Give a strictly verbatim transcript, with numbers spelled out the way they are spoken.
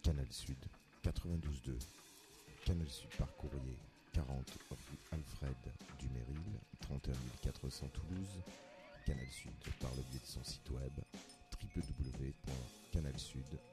Canal Sud quatre-vingt-douze deux. Canal Sud par courrier quarante rue Alfred Dumeril, trente et un mille quatre cents Toulouse. Canal Sud par le biais de son site web w w w point canal sud